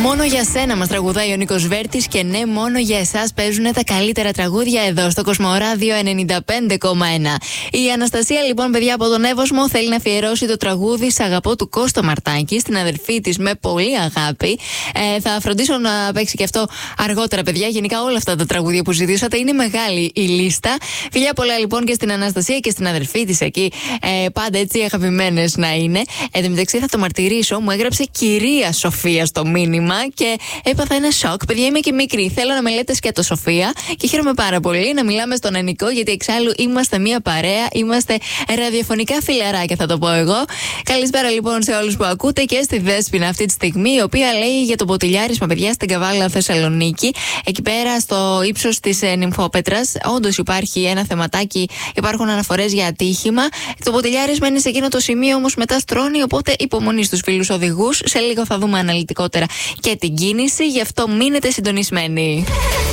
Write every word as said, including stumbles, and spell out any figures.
Μόνο για σένα μας τραγουδάει ο Νίκος Βέρτης και ναι, μόνο για εσάς παίζουν τα καλύτερα τραγούδια εδώ στο Κοσμοράδιο ενενήντα πέντε κόμμα ένα. Η Αναστασία, λοιπόν, παιδιά, από τον Εύωσμο θέλει να αφιερώσει το τραγούδι «Σ' αγαπώ» του Κώστα Μαρτάκη στην αδερφή της με πολύ αγάπη. Ε, θα φροντίσω να παίξει και αυτό αργότερα, παιδιά. Γενικά, όλα αυτά τα τραγούδια που ζητήσατε είναι μεγάλη η λίστα. Φιλιά πολλά, λοιπόν, και στην Αναστασία και στην αδερφή της εκεί. Ε, πάντα έτσι αγαπημένες να είναι. Εν τω μεταξύ, θα το μαρτυρήσω, μου έγραψε κυρία Σοφία στο μήνυμα και έπαθα ένα σοκ. Παιδιά, είμαι και μικρή. Θέλω να με λέτε σκέτο Σοφία και χαίρομαι πάρα πολύ να μιλάμε στον Ενικό, γιατί εξάλλου είμαστε μία παρέα. Είμαστε ραδιοφωνικά φιλαράκια, θα το πω εγώ. Καλησπέρα, λοιπόν, σε όλους που ακούτε και στη Δέσποινα αυτή τη στιγμή, η οποία λέει για το ποτηλιάρισμα, παιδιά, στην Καβάλα Θεσσαλονίκη. Εκεί πέρα, στο ύψος της ε, Νυμφόπετρας, όντως υπάρχει ένα θεματάκι, υπάρχουν αναφορές για ατύχημα. Το ποτηλιάρισμα είναι σε εκείνο το σημείο, όμως μετά στρώνει, οπότε υπομονή στους φίλους οδηγούς. Σε λίγο θα δούμε αναλυτικότερα και την κίνηση, γι' αυτό μείνετε συντονισμένοι.